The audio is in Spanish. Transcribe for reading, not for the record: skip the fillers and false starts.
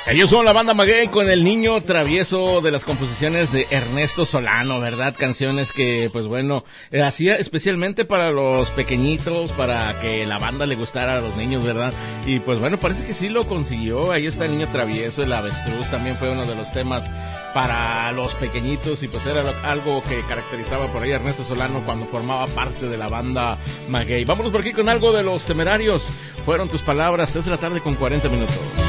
Ellos son la banda Maguey con El Niño Travieso, de las composiciones de Ernesto Solano, ¿verdad? Canciones que, pues bueno, hacía especialmente para los pequeñitos, para que la banda le gustara a los niños, ¿verdad? Y pues bueno, parece que sí lo consiguió. Ahí está El Niño Travieso, El Avestruz también fue uno de los temas para los pequeñitos, y pues era algo que caracterizaba por ahí a Ernesto Solano cuando formaba parte de la banda Maguey. Vámonos por aquí con algo de Los Temerarios. Fueron tus palabras, 3 de la tarde con 40 minutos.